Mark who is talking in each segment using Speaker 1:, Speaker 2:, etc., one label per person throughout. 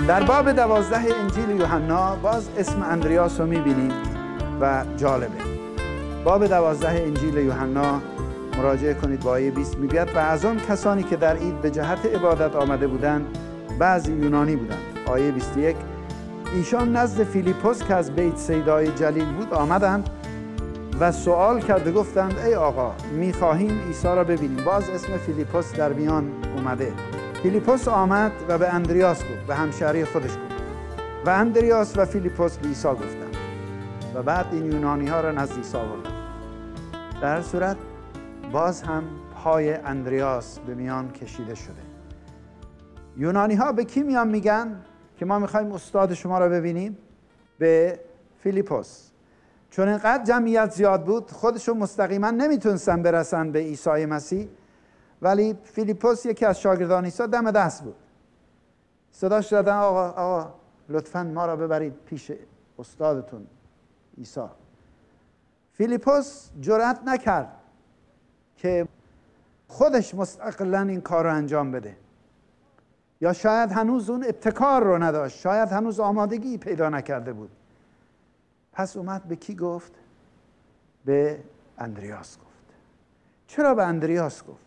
Speaker 1: در باب 12 انجیل یوحنا باز اسم اندریاس رو می‌بینیم و جالبه. باب 12 انجیل یوحنا مراجعه کنید با آیه 20 میگوید و از آن کسانی که در عید به جهت عبادت آمده بودند بعضی یونانی بودند. آیه 21 ایشان نزد فیلیپوس که از بیت سیدای جلیل بود آمدند و سوال کرده گفتند ای آقا می‌خواهیم عیسی را ببینیم. باز اسم فیلیپوس در میان اومده. فیلیپوس آمد و به اندریاس گفت، به همشهری خودش گفت و اندریاس و فیلیپوس به عیسی گفتند و بعد این یونانی ها را نزد عیسی آوردند. در صورت باز هم پای اندریاس به میان کشیده شده. یونانی ها به کی میان میگن که ما میخوایم استاد شما را ببینیم؟ به فیلیپوس. چون اینقدر جمعیت زیاد بود خودشون مستقیما نمیتونستن برسن به عیسی مسیح، ولی فیلیپوس یکی از شاگردان عیسی دم دست بود. صداش دادن آقا لطفاً ما را ببرید پیش استادتون عیسی. فیلیپوس جرأت نکرد که خودش مستقلاً این کار رو انجام بده، یا شاید هنوز اون ابتکار رو نداشت، شاید هنوز آمادگی پیدا نکرده بود. پس اومد به کی گفت؟ به اندریاس گفت. چرا به اندریاس گفت؟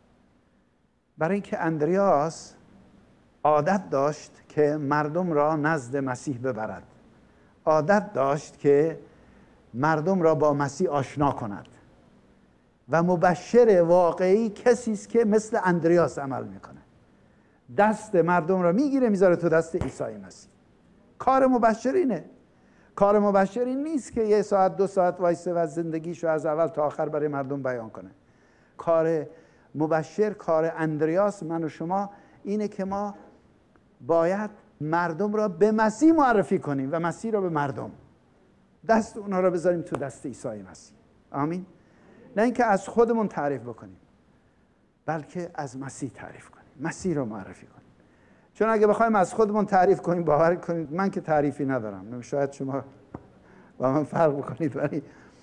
Speaker 1: برای اینکه اندریاس عادت داشت که مردم را نزد مسیح ببرد، عادت داشت که مردم را با مسیح آشنا کند و مبشر واقعی کسی است که مثل اندریاس عمل میکنه. دست مردم را میگیره میذاره تو دست عیسی مسیح. کار مبشر اینه. کار مبشر این نیست که 1 ساعت 2 ساعت وایسه و زندگیشو از اول تا آخر برای مردم بیان کنه. کار مبشر، کار اندریاس، من و شما اینه که ما باید مردم را به مسیح معرفی کنیم و مسیح را به مردم. دست اونها را بذاریم تو دست عیسی مسیح. آمین. نه اینکه از خودمون تعریف بکنیم، بلکه از مسیح تعریف کنیم، مسیح را معرفی کنیم. چون اگه بخوایم از خودمون تعریف کنیم، باور کنید من که تعریفی ندارم، شاید شما با من فرق بکنید، ولی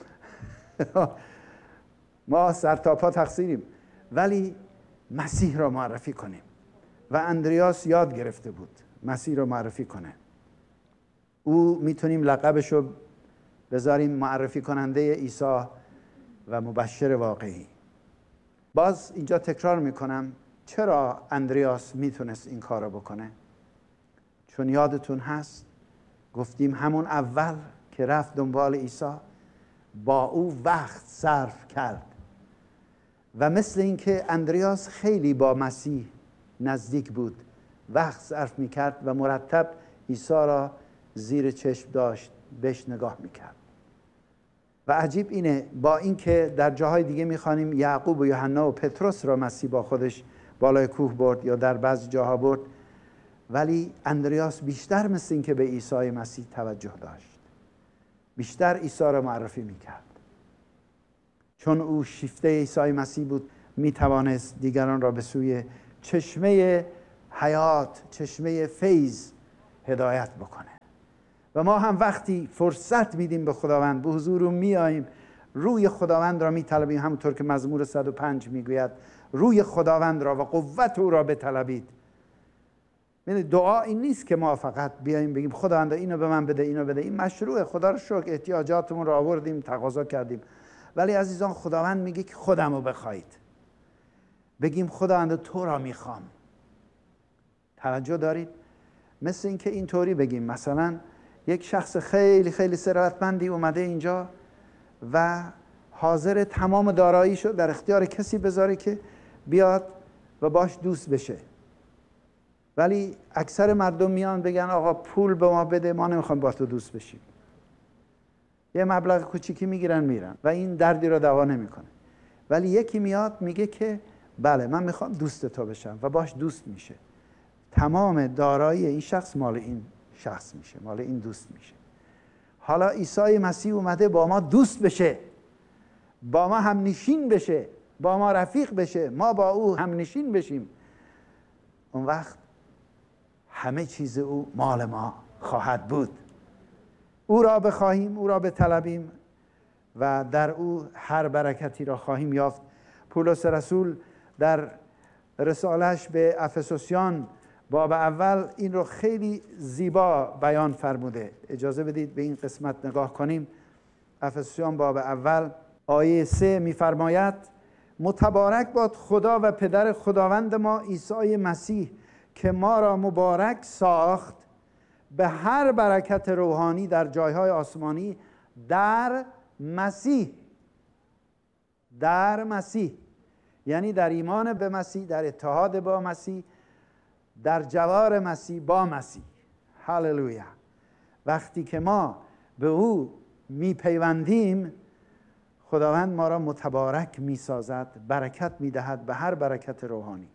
Speaker 1: ما سر تا پا تقصیریم، ولی مسیح را معرفی کنیم. و اندریاس یاد گرفته بود مسیح را معرفی کنه. او میتونیم لقبش رو بذاریم معرفی کننده عیسی و مبشر واقعی. باز اینجا تکرار میکنم چرا اندریاس میتونست این کار رو بکنه؟ چون یادتون هست گفتیم همون اول که رفت دنبال عیسی با او وقت صرف کرد و مثل اینکه اندریاس خیلی با مسیح نزدیک بود، وقت صرف میکرد و مرتب عیسی را زیر چشم داشت، بهش نگاه میکرد. و عجیب اینه، با اینکه در جاهای دیگه میخوانیم یعقوب و یوحنا و پتروس را مسیح با خودش بالای کوه برد یا در بعضی جاها برد، ولی اندریاس بیشتر مثل اینکه به عیسی مسیح توجه داشت، بیشتر عیسی را معرفی میکرد. چون او شیفته عیسی مسیح بود میتوانست دیگران را به سوی چشمه حیات، چشمه فیض هدایت بکنه. و ما هم وقتی فرصت میدیم به خداوند، به حضور او میاییم، روی خداوند را میطلبیم، همونطور که مزمور 105 میگوید روی خداوند را و قوت او را بطلبید. یعنی دعا این نیست که ما فقط بیاییم بگیم خداوند اینو به من بده، اینو بده. این مشروعه، خدا رو شکر احتیاجاتمون را آوردیم، تقاضا کردیم، ولی عزیزان خداوند میگه که خودمو بخواید. بگیم خداوند تو را میخوام. توجه دارید؟ مثل اینکه اینطوری بگیم مثلا یک شخص خیلی خیلی ثروتمندی اومده اینجا و حاضر تمام داراییشو در اختیار کسی بذاره که بیاد و باش دوست بشه، ولی اکثر مردم میان بگن آقا پول به ما بده، ما نمیخوایم با تو دوست بشیم. یه مبلغ کوچیکی میگیرن میرن و این دردی رو دوا نمیکنه. ولی یکی میاد میگه که بله من میخوام دوست تو بشم و باش دوست میشه. تمام دارایی این شخص مال این شخص میشه، مال این دوست میشه. حالا عیسی مسیح اومده با ما دوست بشه، با ما هم نشین بشه، با ما رفیق بشه، ما با او هم نشین بشیم. اون وقت همه چیز او مال ما خواهد بود. او را بخواهیم، او را بطلبیم و در او هر برکتی را خواهیم یافت. پولس رسول در رسالش به افسوسیان باب اول این رو خیلی زیبا بیان فرموده. اجازه بدید به این قسمت نگاه کنیم. افسوسیان باب اول آیه 3 می‌فرماید متبارک باد خدا و پدر خداوند ما عیسی مسیح که ما را مبارک ساخت به هر برکت روحانی در جایهای آسمانی در مسیح. در مسیح یعنی در ایمان به مسیح، در اتحاد با مسیح، در جوار مسیح با مسیح. هللویا. وقتی که ما به او میپیوندیم خداوند ما را متبارک میسازد، برکت میدهد به هر برکت روحانی.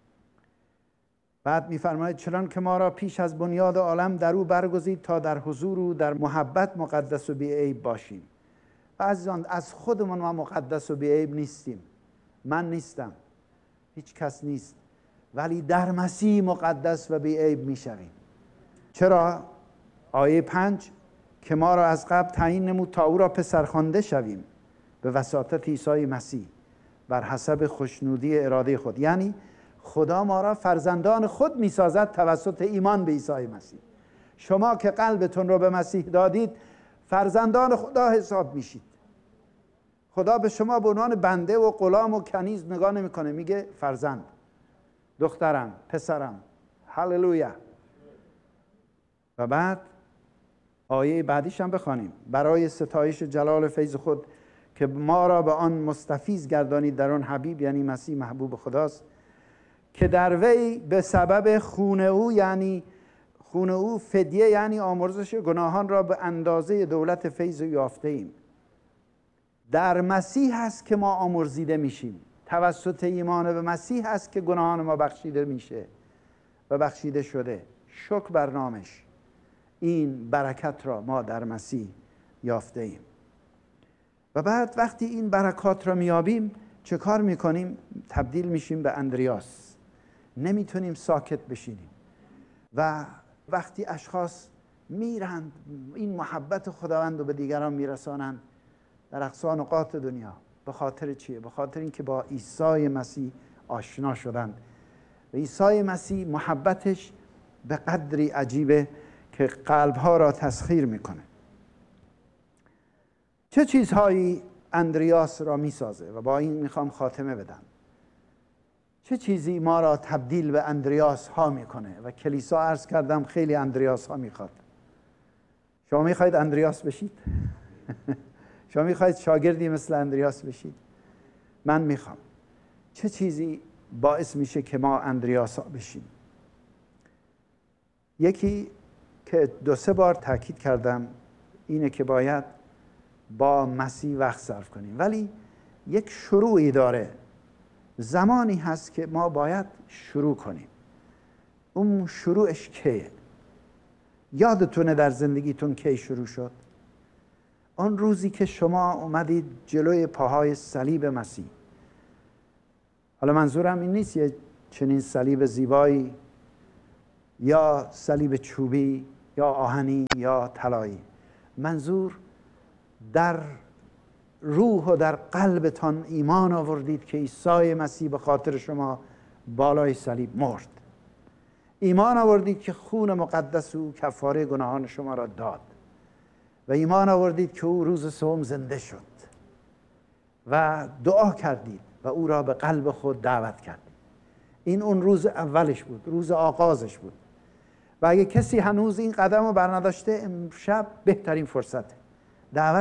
Speaker 1: بعد میفرماید چنان که ما را پیش از بنیاد عالم در او برگزید تا در حضور او در محبت مقدس و بی‌عیب باشیم. و عزیزان از خودمون ما مقدس و بی‌عیب نیستیم. من نیستم، هیچ کس نیست، ولی در مسیح مقدس و بی‌عیب میشویم. چرا؟ آیه 5 که ما را از قبل تعیین نمود تا او را پسر خوانده شویم به وساطت عیسی مسیح بر حسب خوشنودی اراده خود. یعنی خدا ما را فرزندان خود میسازد توسط ایمان به عیسی مسیح. شما که قلبتون رو به مسیح دادید فرزندان خدا حساب میشید. خدا به شما به عنوان بنده و غلام و کنیز نگاه نمیکنه، میگه فرزند، دخترم، پسرم. هللویا. و بعد آیه بعدیش هم بخوانیم. برای ستایش جلال فیض خود که ما را به آن مستفیض گردانید در آن حبیب، یعنی مسیح محبوب خداست، که در وی به سبب خون او، یعنی خون او فدیه یعنی آمرزش گناهان را به اندازه دولت فیض یافته ایم. در مسیح هست که ما آمرزیده میشیم. توسط ایمان به مسیح هست که گناهان ما بخشیده میشه و بخشیده شده. شکر بر نامش. این برکت را ما در مسیح یافته ایم. و بعد وقتی این برکات را میابیم چه کار میکنیم؟ تبدیل میشیم به اندریاس. نمیتونیم ساکت بشینیم. و وقتی اشخاص میرند این محبت خداوند رو به دیگران میرسانند در اقصا نقاط دنیا، به خاطر چیه؟ به خاطر اینکه با عیسی مسیح آشنا شدند. و عیسی مسیح محبتش به قدری عجیبه که قلبها را تسخیر میکنه. چه چیزهایی اندریاس را میسازه؟ و با این میخوام خاتمه بدم. چه چیزی ما را تبدیل به اندریاس ها میکنه؟ و کلیسا عرض کردم خیلی اندریاس ها میخواد. شما میخواید اندریاس بشید؟ شما میخواید شاگردی مثل اندریاس بشید؟ من میخوام. چه چیزی باعث میشه که ما اندریاس ها بشیم؟ یکی که 2-3 بار تاکید کردم اینه که باید با مسیح وقت صرف کنیم، ولی یک شروعی داره. زمانی هست که ما باید شروع کنیم. اون شروعش کیه؟ یادتونه در زندگیتون کی شروع شد؟ آن روزی که شما اومدید جلوی پاهای صلیب مسیح. حالا منظورم این نیست یه چنین صلیب زیبایی یا صلیب چوبی یا آهنی یا طلایی. منظور در روح و در قلبتان ایمان آوردید که عیسی مسیح به خاطر شما بالای صلیب مرد. ایمان آوردید که خون مقدس او کفاره گناهان شما را داد. و ایمان آوردید که او روز سوم زنده شد. و دعا کردید و او را به قلب خود دعوت کردید. این اون روز اولش بود، روز آغازش بود. و اگه کسی هنوز این قدم رو برنداشته، امشب بهترین فرصته. دعوت